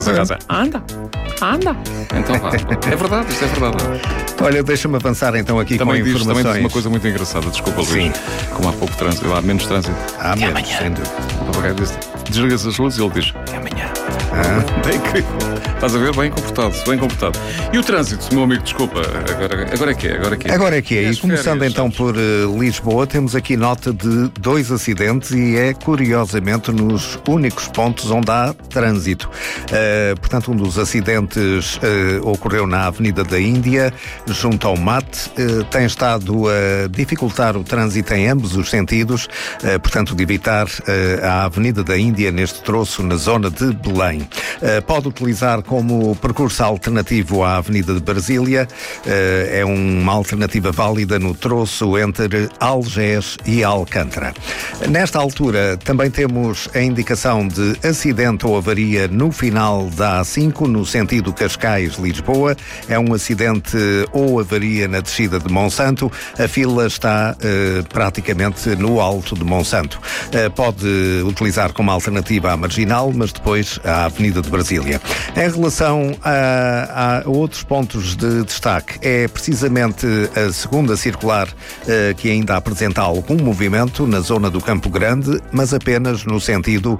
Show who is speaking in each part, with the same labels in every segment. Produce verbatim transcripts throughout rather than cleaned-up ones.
Speaker 1: A casa, anda, anda. Então vá. É verdade, isto é verdade.
Speaker 2: Olha, deixa-me avançar então aqui
Speaker 1: também
Speaker 2: com
Speaker 1: diz,
Speaker 2: informações.
Speaker 1: Também diz uma coisa muito engraçada, desculpa, Luís.
Speaker 2: Sim.
Speaker 1: Como há pouco trânsito, há menos trânsito.
Speaker 2: Há menos, sem dúvida.
Speaker 1: O papagaio diz, desliga-se as luzes e ele diz, é amanhã. Ah. É incrível. Estás a ver? Bem comportado, bem comportado. E o trânsito, meu amigo, desculpa, agora, agora é que é, agora é que é.
Speaker 2: Agora é que é.
Speaker 1: E
Speaker 2: E
Speaker 1: as
Speaker 2: começando
Speaker 1: férias,
Speaker 2: então
Speaker 1: sabes?
Speaker 2: por uh, Lisboa, temos aqui nota de dois acidentes e é curiosamente nos únicos pontos onde há trânsito. Uh, portanto, um dos acidentes uh, ocorreu na Avenida da Índia, junto ao Mate, uh, tem estado a dificultar o trânsito em ambos os sentidos, uh, portanto, de evitar uh, a Avenida da Índia neste troço na zona de Belém. Uh, pode utilizar como percurso alternativo à Avenida de Brasília, uh, é uma alternativa válida no troço entre Algés e Alcântara. Nesta altura também temos a indicação de acidente ou avaria no final da A cinco, no sentido Cascais-Lisboa. É um acidente ou avaria na descida de Monsanto. A fila está uh, praticamente no alto de Monsanto. Uh, pode utilizar como alternativa a Marginal, mas depois a Avenida de Brasília. Em relação a, a outros pontos de destaque, é precisamente a segunda circular uh, que ainda apresenta algum movimento na zona do Campo Grande, mas apenas no sentido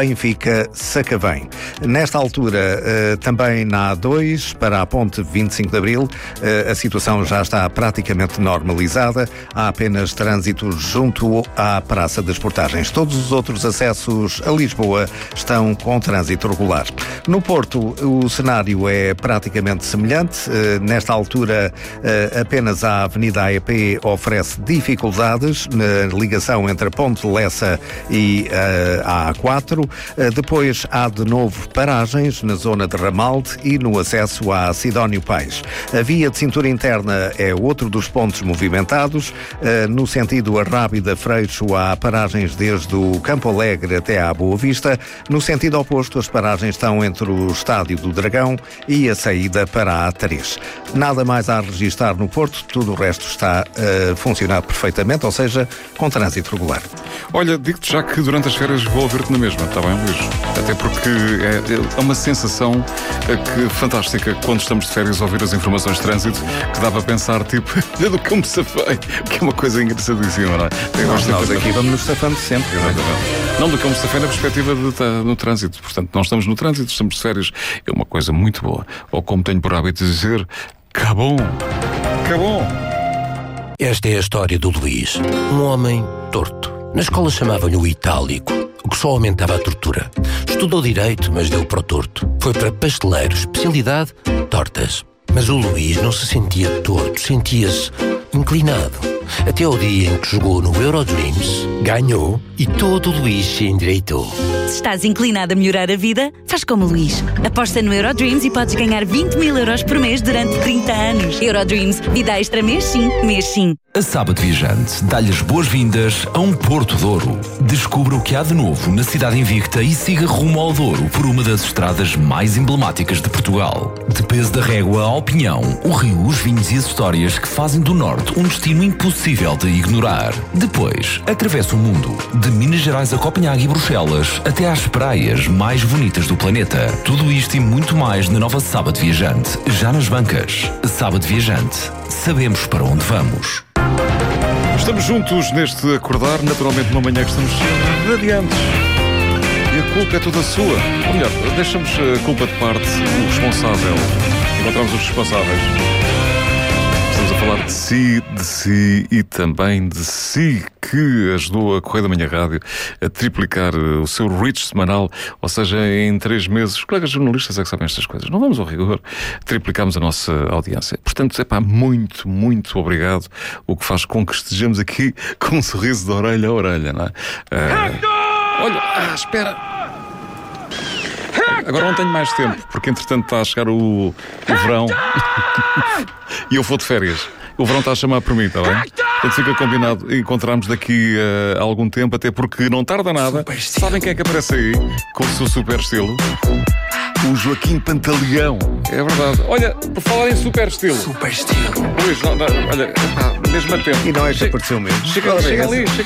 Speaker 2: Benfica-Sacavém. Nesta altura, uh, também na A dois, para a ponte vinte e cinco de Abril, uh, a situação já está praticamente normalizada. Há apenas trânsito junto à Praça das Portagens. Todos os outros acessos a Lisboa estão com trânsito regular. No Porto, o cenário é praticamente semelhante. Uh, nesta altura, uh, apenas a Avenida A E P oferece dificuldades na ligação entre a Ponte Lessa e uh, a A quatro. Uh, depois há de novo paragens na zona de Ramalde e no acesso à Sidónio Pais. A via de cintura interna é outro dos pontos movimentados. Uh, no sentido Arrábida-Freixo há paragens desde o Campo Alegre até à Boa Vista. No sentido oposto, as paragens estão entre o Estádio do Dragão e a saída para a A três. Nada mais a registrar no Porto, tudo o resto está a funcionar perfeitamente, ou seja, com trânsito regular.
Speaker 1: Olha, digo-te já que durante as férias vou ouvir-te na mesma, está bem, Luís? Até porque é, é uma sensação é, que, fantástica quando estamos de férias a ouvir as informações de trânsito, que dá para pensar, tipo, olha do que eu me safei, que é uma coisa engraçadíssima, não é? Tem
Speaker 2: Nós, nós
Speaker 1: coisa...
Speaker 2: aqui vamos nos safando sempre.
Speaker 1: Não, não do que eu me safei na perspectiva de estar no trânsito. Portanto, não estamos no trânsito, estamos de férias. É uma coisa muito boa. Ou como tenho por hábito de dizer, cá bom, cá bom.
Speaker 3: Esta é a história do Luís, um homem torto. Na escola chamavam-lhe o itálico, o que só aumentava a tortura. Estudou direito, mas deu para o torto. Foi para pasteleiro, especialidade, tortas. Mas o Luís não se sentia torto, sentia-se inclinado. Até ao dia em que jogou no Eurodreams, ganhou e todo o Luís se endireitou.
Speaker 4: Se estás inclinado a melhorar a vida, faz como o Luís. Aposta no Eurodreams e podes ganhar vinte mil euros por mês durante trinta anos. Eurodreams, vida extra mês sim, mês sim.
Speaker 5: A Sábado Viajante dá-lhe as boas-vindas a um Porto Douro. Descubra o que há de novo na cidade invicta e siga rumo ao Douro por uma das estradas mais emblemáticas de Portugal. De Peso da Régua ao Pinhão, o rio, os vinhos e as histórias que fazem do Norte um destino impossível de ignorar. Depois, atravessa o mundo, de Minas Gerais a Copenhague e Bruxelas, até às praias mais bonitas do planeta. Tudo isto e muito mais na nova Sábado Viajante, já nas bancas. Sábado Viajante, sabemos para onde vamos.
Speaker 1: Estamos juntos neste acordar, naturalmente numa manhã que estamos radiantes. E a culpa é toda sua. Ou melhor, deixamos a culpa de parte, o responsável. Encontramos os responsáveis. Estamos a falar de si, de si e também de si, que ajudou a Correio da Manhã Rádio a triplicar o seu reach semanal, ou seja, em três meses. Os colegas jornalistas é que sabem estas coisas. Não vamos ao rigor. Triplicámos a nossa audiência. Portanto, é pá, muito, muito obrigado. O que faz com que estejamos aqui com um sorriso de orelha a orelha, não é? Uh, olha, ah, espera. Agora não tenho mais tempo, porque entretanto está a chegar o, o verão e eu vou de férias. O verão está a chamar por mim, está bem? Portanto fica combinado encontrarmos daqui a uh, algum tempo, até porque não tarda nada. Sabem quem é que aparece aí com o seu super estilo? O Joaquim Pantaleão. É verdade. Olha, por falar em super estilo.
Speaker 3: Super estilo.
Speaker 1: Luís, não, não, olha, epá, mesmo a tempo.
Speaker 2: E não é que apareceu mesmo.
Speaker 1: Chega, chega ali, chega